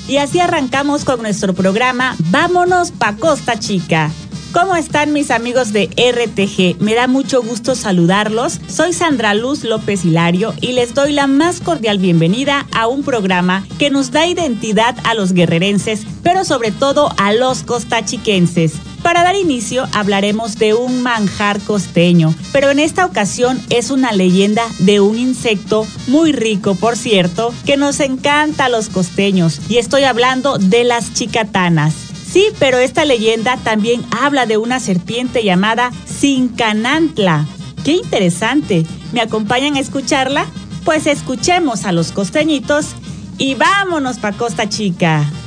Y así arrancamos con nuestro programa Vámonos pa' Costa Chica. ¿Cómo están mis amigos de RTG? Me da mucho gusto saludarlos. Soy Sandra Luz López Hilario y les doy la más cordial bienvenida a un programa que nos da identidad a los guerrerenses, pero sobre todo a los costachiquenses. Para dar inicio hablaremos de un manjar costeño, pero en esta ocasión es una leyenda de un insecto muy rico, por cierto, que nos encanta a los costeños, y estoy hablando de las chicatanas. Sí, pero esta leyenda también habla de una serpiente llamada Cincanantla. ¡Qué interesante! ¿Me acompañan a escucharla? Pues escuchemos a los costeñitos y vámonos pa' Costa Chica.